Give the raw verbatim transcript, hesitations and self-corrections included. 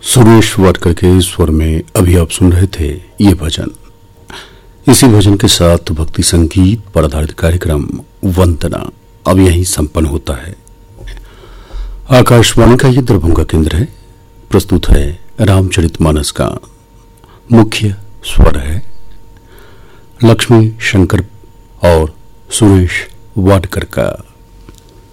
सुरेश वाडकर के स्वर में अभी आप सुन रहे थे ये भजन। इसी भजन के साथ भक्ति संगीत पर आधारित कार्यक्रम वंदना अब यहीं संपन्न होता है। आकाशवाणी का ये दरभंगा केंद्र है। प्रस्तुत है रामचरितमानस का। मुख्य स्वर है लक्ष्मी शंकर और सुरेश वाडकर का।